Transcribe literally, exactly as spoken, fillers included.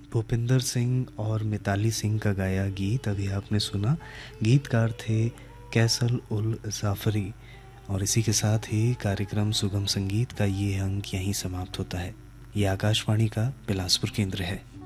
भूपिंदर सिंह और मिताली सिंह का गाया गीत अभी आपने सुना। गीतकार थे कैसल उल जाफरी। और इसी के साथ ही कार्यक्रम सुगम संगीत का ये अंक यहीं समाप्त होता है। ये आकाशवाणी का बिलासपुर केंद्र है।